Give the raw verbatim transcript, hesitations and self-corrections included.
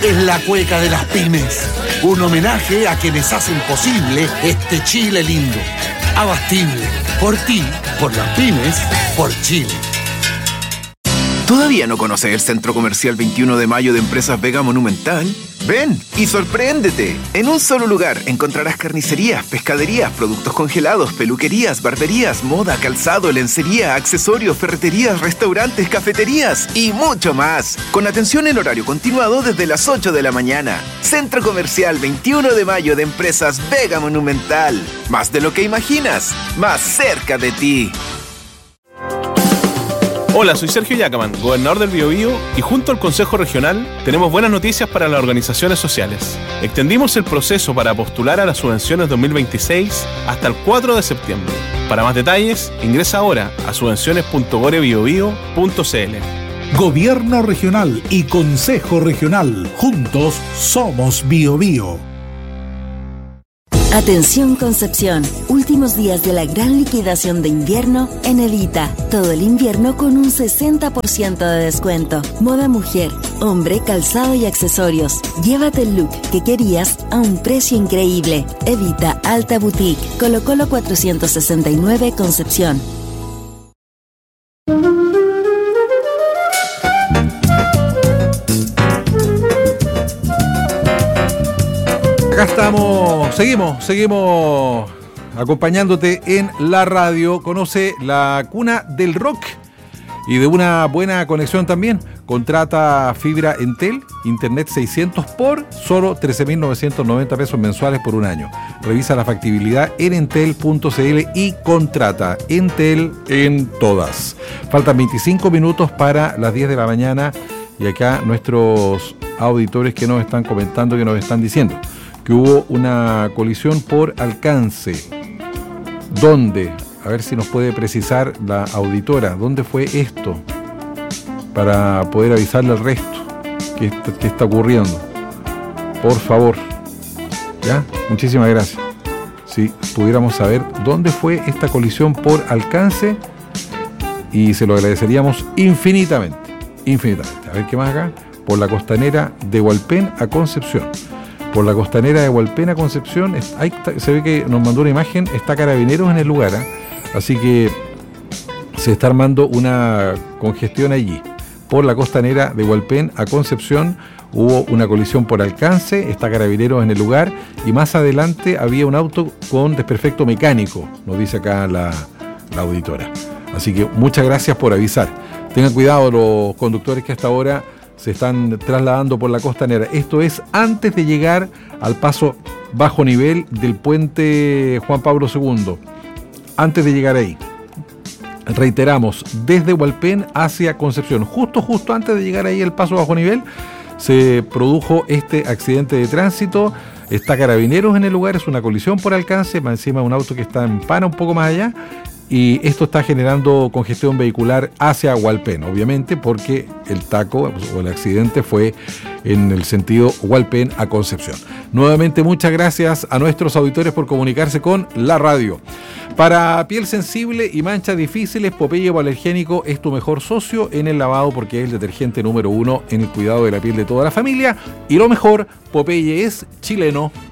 es la cueca de las pymes. Un homenaje a quienes hacen posible este Chile lindo. Abastible. Por ti, por las pymes, por Chile. ¿Todavía no conoces el Centro Comercial veintiuno de Mayo de Empresas Vega Monumental? Ven y sorpréndete. En un solo lugar encontrarás carnicerías, pescaderías, productos congelados, peluquerías, barberías, moda, calzado, lencería, accesorios, ferreterías, restaurantes, cafeterías y mucho más. Con atención en horario continuado desde las ocho de la mañana. Centro Comercial veintiuno de Mayo de Empresas Vega Monumental. Más de lo que imaginas, más cerca de ti. Hola, soy Sergio Yacaman, gobernador del Biobío, y junto al Consejo Regional tenemos buenas noticias para las organizaciones sociales. Extendimos el proceso para postular a las subvenciones dos mil veintiséis hasta el cuatro de septiembre. Para más detalles, ingresa ahora a subvenciones punto gore biobío punto cl. Gobierno Regional y Consejo Regional. Juntos somos Biobío. Atención Concepción, últimos días de la gran liquidación de invierno en Evita. Todo el invierno con un sesenta por ciento de descuento. Moda mujer, hombre, calzado y accesorios. Llévate el look que querías a un precio increíble. Evita Alta Boutique, Colo Colo cuatrocientos sesenta y nueve Concepción. Acá estamos, seguimos, seguimos acompañándote en la radio. Conoce la cuna del rock y de una buena conexión también. Contrata fibra Entel, internet seiscientos por solo trece mil novecientos noventa pesos mensuales por un año. Revisa la factibilidad en entel punto cl y contrata. Entel en todas. Faltan veinticinco minutos para las diez de la mañana y acá nuestros auditores que nos están comentando, que nos están diciendo que hubo una colisión por alcance. ¿Dónde? A ver si nos puede precisar la auditora. ¿Dónde fue esto? Para poder avisarle al resto qué está, qué está ocurriendo. Por favor. ¿Ya? Muchísimas gracias. Si pudiéramos saber dónde fue esta colisión por alcance, y se lo agradeceríamos infinitamente. Infinitamente. A ver qué más acá. Por la costanera de Hualpén a Concepción. Por la costanera de Hualpén a Concepción, ahí se ve que nos mandó una imagen, está Carabineros en el lugar, ¿eh? Así que se está armando una congestión allí. Por la costanera de Hualpén a Concepción hubo una colisión por alcance, está Carabineros en el lugar, y más adelante había un auto con desperfecto mecánico, nos dice acá la, la auditora. Así que muchas gracias por avisar. Tengan cuidado los conductores que hasta ahora se están trasladando por la costanera. Esto es antes de llegar al paso bajo nivel del puente Juan Pablo segundo. Antes de llegar ahí. Reiteramos, desde Hualpén hacia Concepción. Justo, justo antes de llegar ahí al paso bajo nivel, se produjo este accidente de tránsito. Está Carabineros en el lugar, es una colisión por alcance, más encima un auto que está en pana un poco más allá. Y esto está generando congestión vehicular hacia Hualpén, obviamente, porque el taco o el accidente fue en el sentido Hualpén a Concepción. Nuevamente, muchas gracias a nuestros auditores por comunicarse con la radio. Para piel sensible y manchas difíciles, Popeye Hipoalergénico es tu mejor socio en el lavado porque es el detergente número uno en el cuidado de la piel de toda la familia. Y lo mejor, Popeye es chileno.